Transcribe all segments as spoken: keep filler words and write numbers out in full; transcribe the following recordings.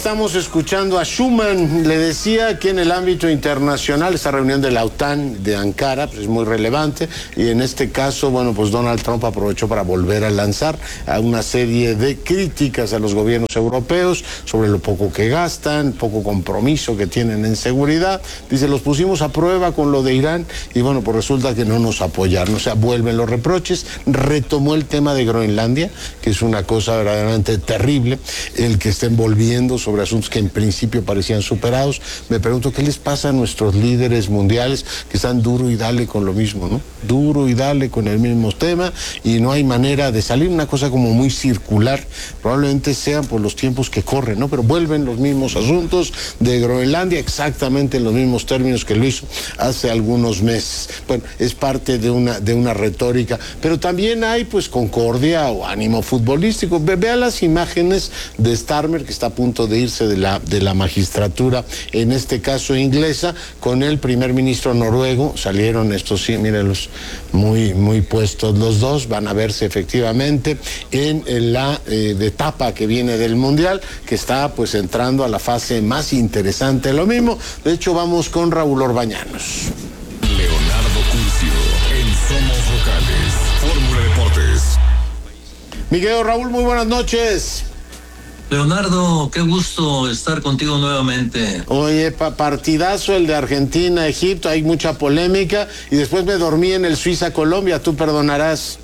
estamos escuchando a Schuman. Le decía que en el ámbito internacional esta reunión de la OTAN de Ankara pues, es muy relevante, y en este caso, bueno, pues Donald Trump aprovechó para volver a lanzar a una serie de críticas a los gobiernos europeos sobre lo poco que gastan, poco compromiso que tienen en seguridad. Dice, los pusimos a prueba con lo de Irán y bueno, pues resulta que no nos apoyaron. O sea, vuelven los reproches. Retomó el tema de Groenlandia, que es una cosa verdaderamente terrible, el que estén volviendo sobre asuntos que en principio parecían superados. Me pregunto qué les pasa a nuestros líderes mundiales que están duro y dale con lo mismo, ¿no? Duro y dale con el mismo tema y no hay manera de salir, una cosa como muy circular. Probablemente sean por los tiempos que corren, ¿no? Pero vuelven los mismos asuntos de Groenlandia exactamente en los mismos términos que lo hizo hace algunos meses. Bueno, es parte de una, de una retórica, pero también hay pues concordia o ánimo futbolístico. Ve, vea las imágenes de Starmer, que está a punto de irse de la, de la magistratura, en este caso inglesa, con el primer ministro noruego. Salieron estos, sí, mírenlos, muy, muy puestos los dos. Van a verse efectivamente en, en la eh, etapa que viene del Mundial, que está pues entrando a la fase más interesante. Lo mismo, de hecho, vamos con Raúl Orbañanos. Leonardo Curcio, en Somos Locales, Fórmula Deportes. Miguel Raúl, muy buenas noches. Leonardo, qué gusto estar contigo nuevamente. Oye, pa partidazo el de Argentina, Egipto, hay mucha polémica, y después me dormí en el Suiza-Colombia, tú perdonarás.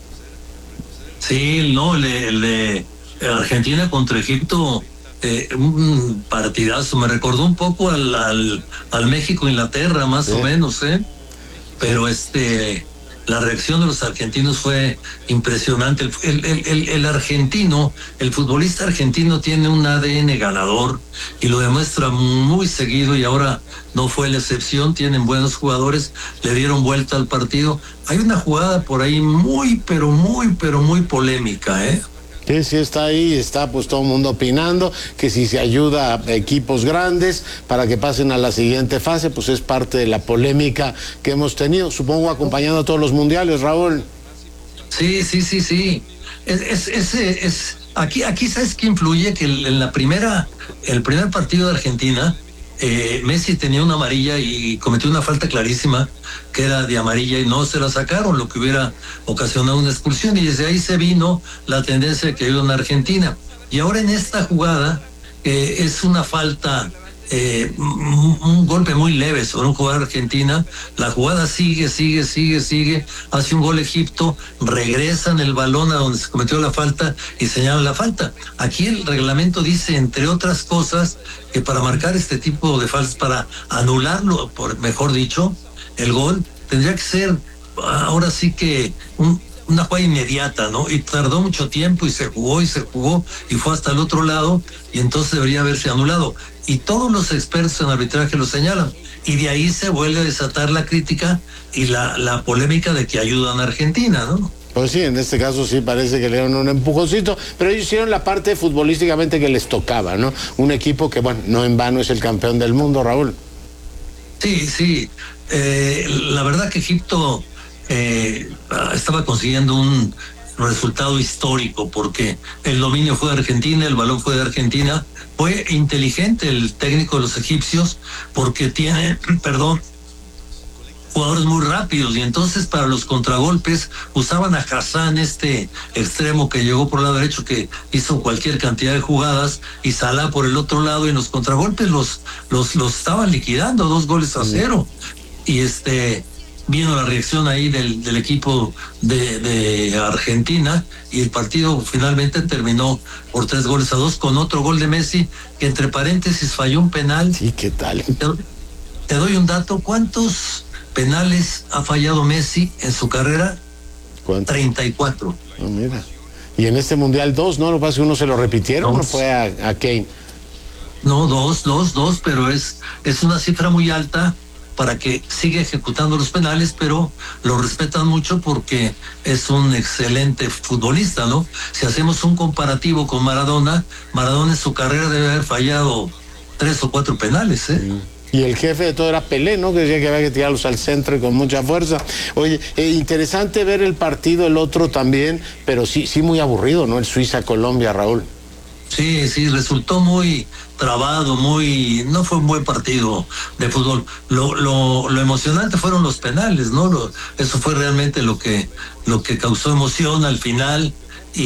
Sí, no, el de, el de Argentina contra Egipto, eh, un partidazo, me recordó un poco al, al, al México-Inglaterra, más sí. o menos, ¿eh? Pero sí. este... La reacción de los argentinos fue impresionante. El, el, el, el argentino, el futbolista argentino tiene un A D N ganador y lo demuestra muy seguido, y ahora no fue la excepción. Tienen buenos jugadores, le dieron vuelta al partido. Hay una jugada por ahí muy, pero muy, pero muy polémica, ¿eh? Sí, sí está ahí, está pues todo el mundo opinando que si se ayuda a equipos grandes para que pasen a la siguiente fase, pues es parte de la polémica que hemos tenido, supongo acompañando a todos los mundiales, Raúl. Sí, sí, sí, sí. Es, es, es, es aquí, aquí sabes que influye que en la primera, el primer partido de Argentina, eh, Messi tenía una amarilla y cometió una falta clarísima que era de amarilla y no se la sacaron, lo que hubiera ocasionado una expulsión, y desde ahí se vino la tendencia que hubo en Argentina. Y ahora en esta jugada eh, es una falta, eh, un, un golpe muy leve sobre un jugador argentina. La jugada sigue, sigue, sigue, sigue, hace un gol Egipto, regresan el balón a donde se cometió la falta y señalan la falta. Aquí el reglamento dice, entre otras cosas, que para marcar este tipo de faltas, para anularlo, por mejor dicho, el gol, tendría que ser ahora sí que un, una jugada inmediata, ¿no? Y tardó mucho tiempo y se jugó y se jugó y fue hasta el otro lado, y entonces debería haberse anulado. Y todos los expertos en arbitraje lo señalan. Y de ahí se vuelve a desatar la crítica y la, la polémica de que ayudan a Argentina, ¿no? Pues sí, en este caso sí parece que le dieron un empujoncito, pero ellos hicieron la parte futbolísticamente que les tocaba, ¿no? Un equipo que, bueno, no en vano es el campeón del mundo, Raúl. Sí, sí. Eh, la verdad que Egipto eh, estaba consiguiendo un resultado histórico, porque el dominio fue de Argentina, el balón fue de Argentina. Fue inteligente el técnico de los egipcios porque tiene, perdón, jugadores muy rápidos, y entonces para los contragolpes usaban a Hassan, este extremo que llegó por el lado derecho, que hizo cualquier cantidad de jugadas, y Salah por el otro lado, y en los contragolpes los, los, los estaban liquidando, dos goles a cero. Y este vino la reacción ahí del, del equipo de, de Argentina, y el partido finalmente terminó por tres goles a dos, con otro gol de Messi, que entre paréntesis falló un penal. Sí, ¿qué tal? Te, te doy un dato, ¿cuántos penales ha fallado Messi en su carrera? ¿Cuánto? treinta y cuatro. Oh, mira. Y en este Mundial dos, ¿no? Lo que pasa es que uno se lo repitieron, ¿no fue a, a Kane? No, dos, dos, dos, pero es, es una cifra muy alta para que siga ejecutando los penales, pero lo respetan mucho porque es un excelente futbolista, ¿no? Si hacemos un comparativo con Maradona, Maradona en su carrera debe haber fallado tres o cuatro penales, ¿eh? Sí. Y el jefe de todo era Pelé, ¿no? Que decía que había que tirarlos al centro y con mucha fuerza. Oye, eh, interesante ver el partido, el otro también, pero sí, sí muy aburrido, ¿no? El Suiza-Colombia, Raúl. Sí, sí, resultó muy trabado, muy, no fue un buen partido de fútbol. Lo, lo, lo emocionante fueron los penales, ¿no? Lo, eso fue realmente lo que, lo que causó emoción al final. Y,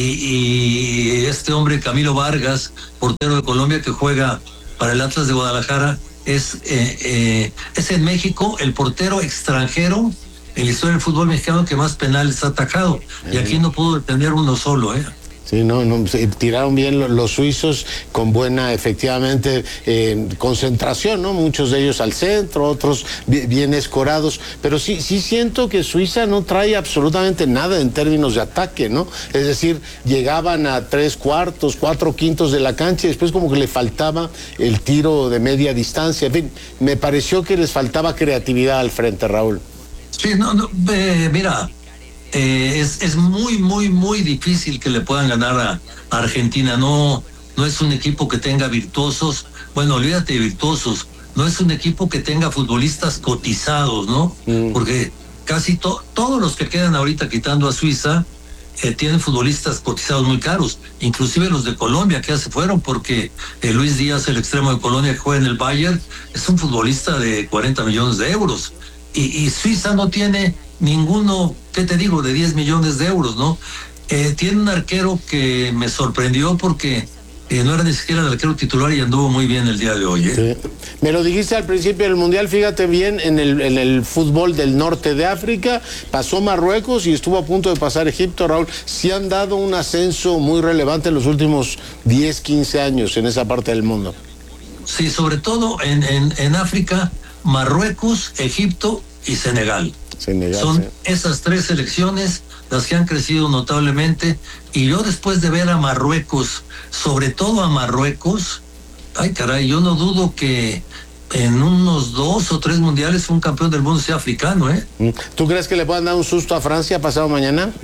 y este hombre, Camilo Vargas, portero de Colombia que juega para el Atlas de Guadalajara, es, eh, eh, es en México el portero extranjero en la historia del fútbol mexicano que más penales ha atajado. Y aquí no pudo detener uno solo, ¿eh? Sí, no, no, tiraron bien los suizos con buena, efectivamente, eh, concentración, ¿no? Muchos de ellos al centro, otros bien escorados, pero sí, sí siento que Suiza no trae absolutamente nada en términos de ataque, ¿no? Es decir, llegaban a tres cuartos, cuatro quintos de la cancha y después como que le faltaba el tiro de media distancia. En fin, me pareció que les faltaba creatividad al frente, Raúl. Sí, no, no, eh, mira... Eh, es, es muy, muy, muy difícil que le puedan ganar a, a Argentina. No, no es un equipo que tenga virtuosos. Bueno, olvídate de virtuosos. No es un equipo que tenga futbolistas cotizados, ¿no? Mm. Porque casi to, todos los que quedan ahorita quitando a Suiza eh, tienen futbolistas cotizados muy caros. Inclusive los de Colombia que ya se fueron porque eh, Luis Díaz, el extremo de Colombia que juega en el Bayern, es un futbolista de cuarenta millones de euros. Y, y Suiza no tiene ninguno, ¿qué te digo?, de diez millones de euros, ¿no? Eh, tiene un arquero que me sorprendió porque eh, no era ni siquiera el arquero titular y anduvo muy bien el día de hoy, ¿eh? Sí. Me lo dijiste al principio del Mundial, fíjate bien, en el, en el fútbol del norte de África, pasó Marruecos y estuvo a punto de pasar Egipto, Raúl. Sí han dado un ascenso muy relevante en los últimos diez, quince años en esa parte del mundo. Sí, sobre todo en, en, en África, Marruecos, Egipto y Senegal. Senegal, Son sí. Esas tres selecciones las que han crecido notablemente, y yo después de ver a Marruecos, sobre todo a Marruecos, ay caray, yo no dudo que en unos dos o tres mundiales un campeón del mundo sea africano, ¿eh? ¿Tú crees que le puedan dar un susto a Francia pasado mañana?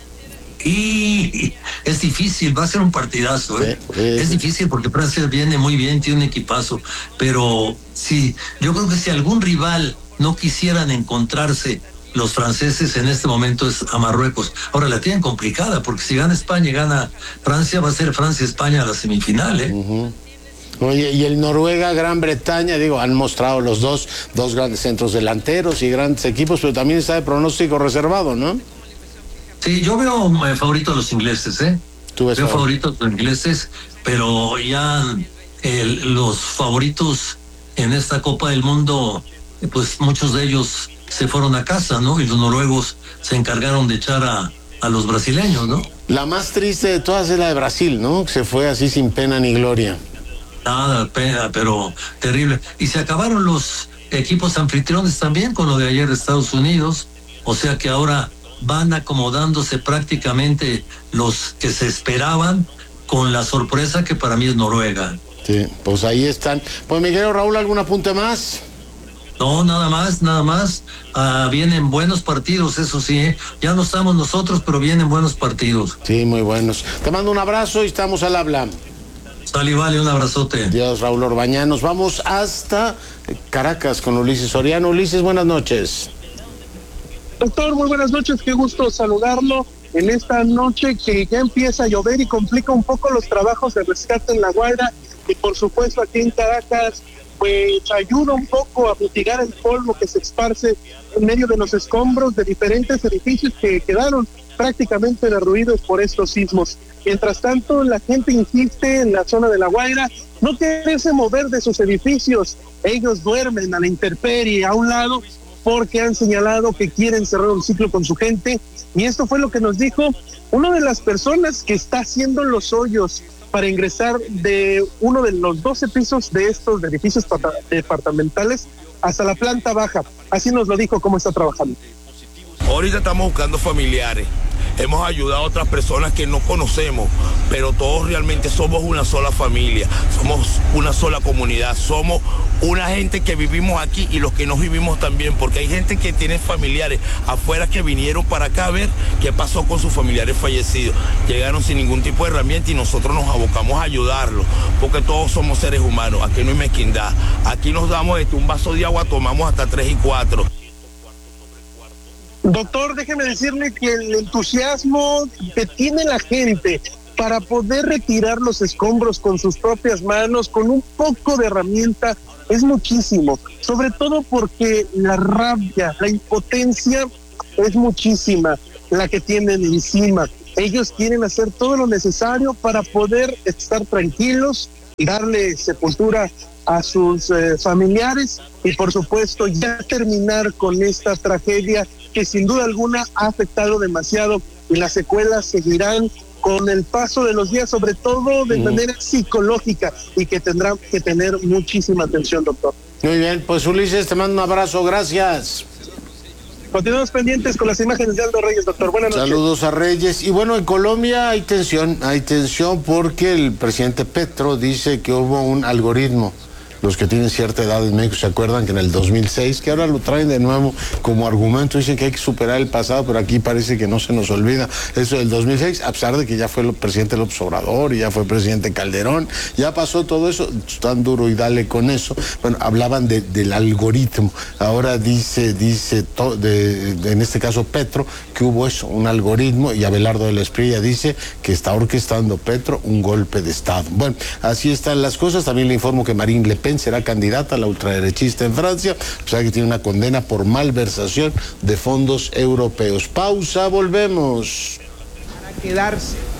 Y es difícil, va a ser un partidazo, ¿eh? Sí, sí, es sí. difícil porque Francia viene muy bien, tiene un equipazo, pero sí, yo creo que si algún rival no quisieran encontrarse los franceses en este momento es a Marruecos. Ahora la tienen complicada porque si gana España y gana Francia, va a ser Francia-España a la semifinal, ¿eh? Uh-huh. Oye, y el Noruega-Gran Bretaña, digo, han mostrado los dos, dos grandes centros delanteros y grandes equipos, pero también está de pronóstico reservado, ¿no? Sí, yo veo eh, favorito a los ingleses, ¿eh? ¿Tú ves veo favorito? favoritos a los ingleses, pero ya el, los favoritos en esta Copa del Mundo, pues muchos de ellos se fueron a casa, ¿no? Y los noruegos se encargaron de echar a, a los brasileños, ¿no? La más triste de todas es la de Brasil, ¿no? Que se fue así sin pena ni gloria. Nada, pena, pero terrible. Y se acabaron los equipos anfitriones también con lo de ayer de Estados Unidos, o sea que ahora van acomodándose prácticamente los que se esperaban, con la sorpresa que para mí es Noruega. Sí, pues ahí están. Pues mi querido Raúl, ¿algún apunte más? No, nada más, nada más. Ah, vienen buenos partidos, eso sí, ¿eh? Ya no estamos nosotros, pero vienen buenos partidos. Sí, muy buenos. Te mando un abrazo y estamos al habla. Sale y vale, un abrazote. Dios, Raúl Orbaña. Nos vamos hasta Caracas con Ulises Soriano. Ulises, buenas noches. Doctor, muy buenas noches, qué gusto saludarlo en esta noche que ya empieza a llover y complica un poco los trabajos de rescate en La Guaira, y por supuesto aquí en Caracas pues ayuda un poco a mitigar el polvo que se esparce en medio de los escombros de diferentes edificios que quedaron prácticamente derruidos por estos sismos. Mientras tanto, la gente insiste en la zona de La Guaira no quererse mover de sus edificios. Ellos duermen a la intemperie a un lado porque han señalado que quieren cerrar un ciclo con su gente, y esto fue lo que nos dijo una de las personas que está haciendo los hoyos para ingresar de uno de los doce pisos de estos edificios departamentales hasta la planta baja. Así nos lo dijo cómo está trabajando. Ahorita estamos buscando familiares, hemos ayudado a otras personas que no conocemos, pero todos realmente somos una sola familia, somos una sola comunidad, somos una gente que vivimos aquí y los que no vivimos también, porque hay gente que tiene familiares afuera que vinieron para acá a ver qué pasó con sus familiares fallecidos. Llegaron sin ningún tipo de herramienta y nosotros nos abocamos a ayudarlos, porque todos somos seres humanos, aquí no hay mezquindad, aquí nos damos este, un vaso de agua, tomamos hasta tres y cuatro. Doctor, déjeme decirle que el entusiasmo que tiene la gente, para poder retirar los escombros con sus propias manos, con un poco de herramienta, es muchísimo, sobre todo porque la rabia, la impotencia es muchísima la que tienen encima. Ellos quieren hacer todo lo necesario para poder estar tranquilos y darle sepultura a sus eh, familiares y por supuesto ya terminar con esta tragedia que sin duda alguna ha afectado demasiado y las secuelas seguirán con el paso de los días, sobre todo de manera psicológica, y que tendrán que tener muchísima atención, doctor. Muy bien, pues Ulises, te mando un abrazo, gracias. Continuamos pendientes con las imágenes de Aldo Reyes, doctor. Buenas noches. Saludos a Reyes. Y bueno, en Colombia hay tensión, hay tensión porque el presidente Petro dice que hubo un algoritmo. Los que tienen cierta edad en México se acuerdan que en el dos mil seis, que ahora lo traen de nuevo como argumento, dicen que hay que superar el pasado, pero aquí parece que no se nos olvida eso del dos mil seis, a pesar de que ya fue el presidente López Obrador y ya fue el presidente Calderón, ya pasó todo eso, tan duro y dale con eso. Bueno, hablaban de, del algoritmo, ahora dice, dice to, de, de, en este caso Petro, que hubo eso, un algoritmo, y Abelardo de la Espriella dice que está orquestando Petro un golpe de Estado. Bueno, así están las cosas. También le informo que Marine Le Pen será candidata a la ultraderechista en Francia, o sea que tiene una condena por malversación de fondos europeos. Pausa, volvemos. Para quedarse.